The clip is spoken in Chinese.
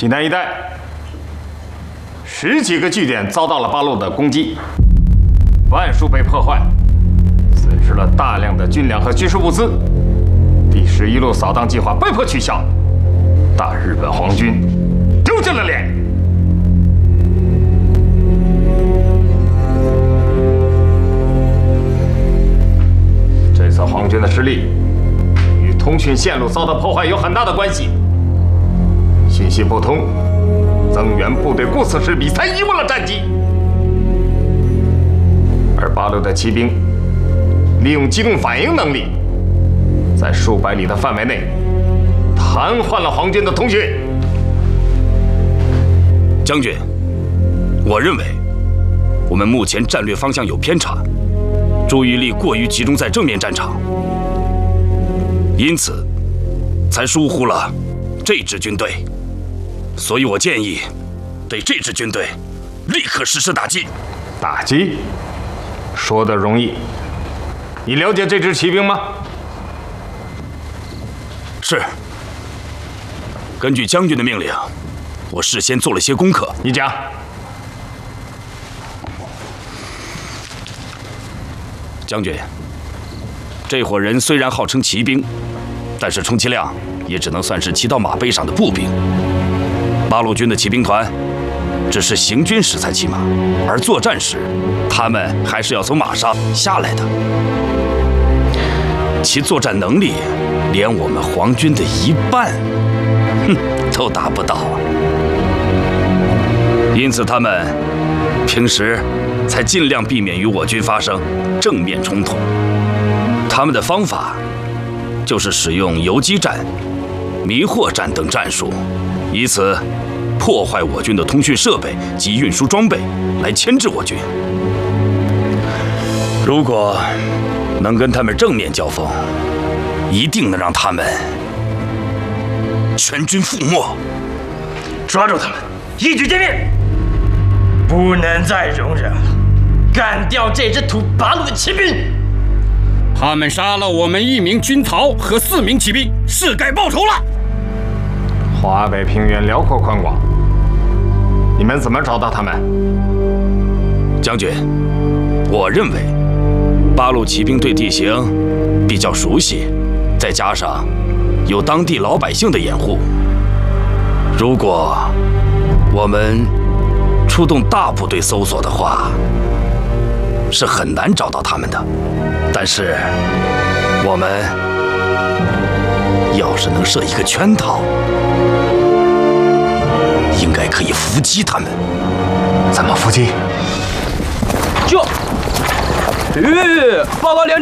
济南一带10几个据点遭到了八路的攻击，万数被破坏，损失了大量的军粮和军事物资。第11路扫荡计划被迫取消，大日本皇军丢尽了脸。这次皇军的失利与通讯线路遭到破坏有很大的关系。信息不通，增援部队顾此失彼，才贻误了战机。而八路的骑兵利用机动反应能力，在数百里的范围内瘫痪了皇军的通讯。 将军，我认为我们目前战略方向有偏差，注意力过于集中在正面战场，因此才疏忽了这支军队。所以我建议对这支军队立刻实施打击。 打击说得容易，你了解这支骑兵吗？ 是。根据将军的命令，我事先做了些功课。 你讲。 将军，这伙人虽然号称骑兵，但是充其量也只能算是骑到马背上的步兵。八路军的骑兵团只是行军时才骑马，而作战时，他们还是要从马上下来的。其作战能力，连我们皇军的一半，都达不到。因此，他们平时才尽量避免与我军发生正面冲突。他们的方法就是使用游击战、迷惑战等战术，以此破坏我军的通讯设备及运输装备，来牵制我军。如果能跟他们正面交锋，一定能让他们全军覆没。 抓住他们，一举歼灭！不能再容忍了，干掉这支土八路的骑兵！ 他们杀了我们1名军曹和4名骑兵，是该报仇了。 华北平原辽阔宽广，你们怎么找到他们？ 将军，我认为八路骑兵对地形比较熟悉，再加上有当地老百姓的掩护，如果我们出动大部队搜索的话，是很难找到他们的。但是我们要是能设一个圈套，应该可以伏击他们。 怎么伏击？ 报告连长。